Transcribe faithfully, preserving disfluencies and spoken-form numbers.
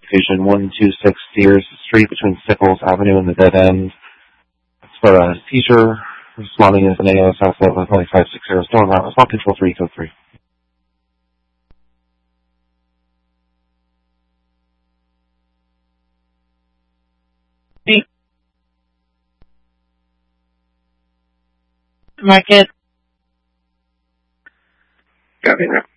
Division one two six Sears Street between Sickles Avenue and the dead end. That's for a seizure. Responding as an A O S asset with nine five six zero storm route. Respond control three, code three. Market. Copy that.